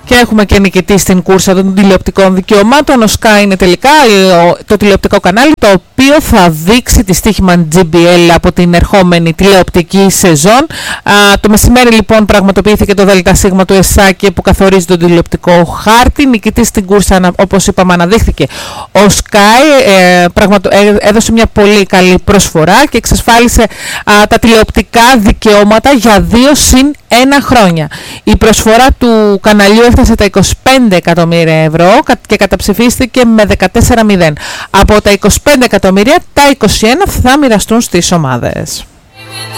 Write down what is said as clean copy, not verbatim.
Και έχουμε και νικητή στην κούρσα των τηλεοπτικών δικαιωμάτων. Ο Sky είναι τελικά το τηλεοπτικό κανάλι το οποίο θα δείξει τη στοίχημα GBL από την ερχόμενη τηλεοπτική σεζόν. Το μεσημέρι λοιπόν πραγματοποιήθηκε το ΔΣ του ΕΣΑΚΕ που καθορίζει τον τηλεοπτικό χάρτη. Νικητή στην κούρσα, όπως είπαμε, αναδείχθηκε ο Sky. Έδωσε μια πολύ καλή προσφορά και εξασφάλισε τα τηλεοπτικά δικαιώματα για 2 συν 1 χρόνια. Η προσφορά του καναλιού έφτασε τα 25 εκατομμύρια ευρώ και καταψηφίστηκε με 14-0. Από τα 25 εκατομμύρια, τα 21 θα μοιραστούν στις ομάδες.